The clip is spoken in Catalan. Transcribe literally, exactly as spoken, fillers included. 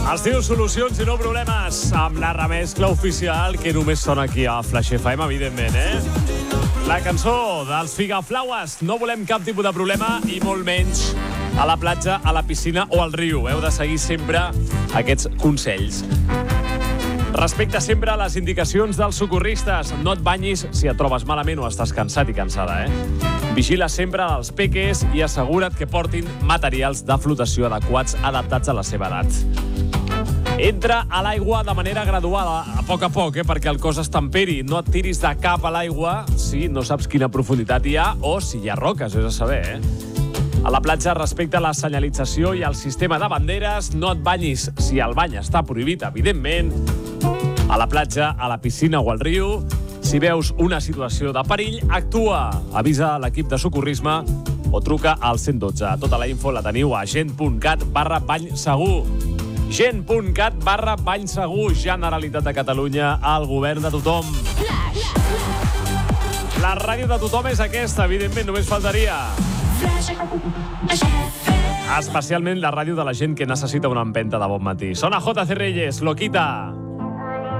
Es diu Solucions i no problemes, amb la remescla oficial que només sona aquí a Flash F M, evidentment, eh? La cançó dels Figaflaues. No volem cap tipus de problema i molt menys a la platja, a la piscina o al riu. Heu de seguir sempre aquests consells. Respecta sempre a les indicacions dels socorristes. No et banyis si et trobes malament o estàs cansat i cansada, eh? Vigila sempre els peques i assegura't que portin materials de flotació adequats adaptats a la seva edat. Entra a l'aigua de manera graduada, a poc a poc, eh, perquè el cos es temperi. No et tiris de cap a l'aigua si no saps quina profunditat hi ha o si hi ha roques, és a saber, eh? A la platja respecta la senyalització i el sistema de banderes. No et banyis si el bany està prohibit, evidentment. A la platja, a la piscina o al riu, si veus una situació de perill, actua. Avisa l'equip de socorrisme o truca al cent dotze. Tota la info la teniu a gent.cat barra bany segur. gent.cat barra bany segur. Generalitat de Catalunya, el govern de tothom. La ràdio de tothom és aquesta, evidentment, només faltaria. Especialment la ràdio de la gent que necessita una empenta de bon matí. Sona J C Reyes, Loquita.